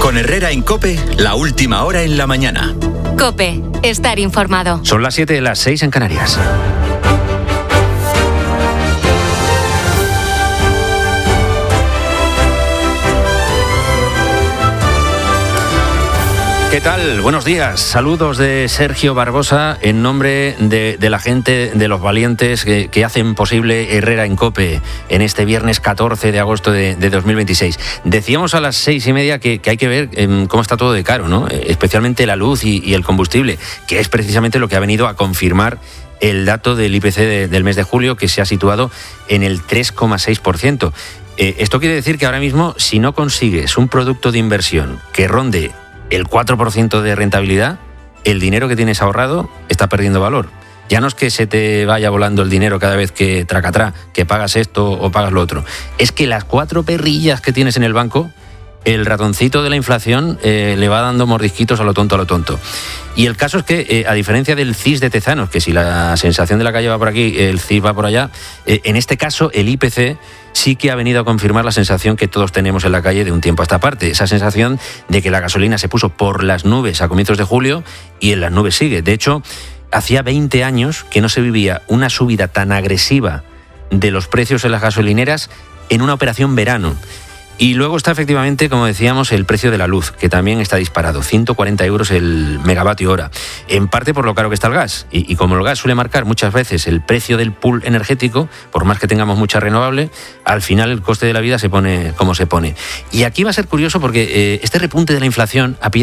Con Herrera en COPE, la última hora en la mañana. COPE, estar informado. Son las 7, las 6 en Canarias. ¿Qué tal? Buenos días. Saludos de Sergio Barbosa en nombre de la gente, de los valientes que hacen posible Herrera en COPE en este viernes 14 de agosto de 2026. Decíamos a las 6:30 que hay que ver cómo está todo de caro, ¿no? Especialmente la luz y el combustible, que es precisamente lo que ha venido a confirmar el dato del IPC del mes de julio, que se ha situado en el 3,6%. Esto quiere decir que ahora mismo, si no consigues un producto de inversión que ronde el 4% de rentabilidad, el dinero que tienes ahorrado está perdiendo valor. Ya no es que se te vaya volando el dinero cada vez que tracatrá, que pagas esto o pagas lo otro. Es que las 4 perrillas que tienes en el banco, el ratoncito de la inflación le va dando mordisquitos a lo tonto. Y el caso es que, a diferencia del CIS de Tezanos, que si la sensación de la calle va por aquí, el CIS va por allá, en este caso el IPC sí que ha venido a confirmar la sensación que todos tenemos en la calle de un tiempo a esta parte. Esa sensación de que la gasolina se puso por las nubes a comienzos de julio y en las nubes sigue. De hecho, hacía 20 años que no se vivía una subida tan agresiva de los precios en las gasolineras en una operación verano. Y luego está efectivamente, como decíamos, el precio de la luz, que también está disparado, 140 euros el megavatio hora, en parte por lo caro que está el gas. Y como el gas suele marcar muchas veces el precio del pool energético, por más que tengamos mucha renovable, al final el coste de la vida se pone como se pone. Y aquí va a ser curioso porque este repunte de la inflación ha pillado